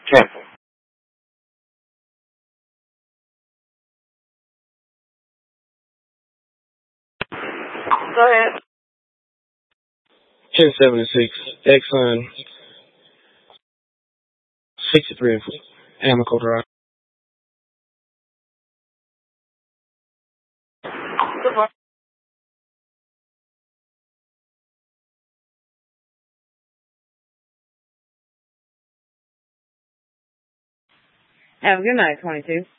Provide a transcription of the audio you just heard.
Cancel. Go ahead. 1076, Exxon 63 Amico Drive. Goodbye. Have a good night, 22.